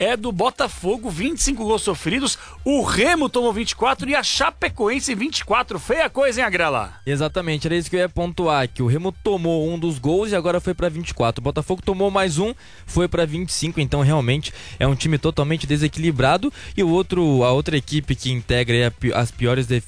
é do Botafogo, 25 gols sofridos, o Remo tomou 24 e a Chapecoense 24. Feia coisa, hein, Agrela? Exatamente, era isso que eu ia pontuar, que o Remo tomou um dos gols e agora foi pra 24. O Botafogo tomou mais um, foi pra 25, então realmente é um time totalmente desequilibrado. E a outra equipe que integra as piores defesas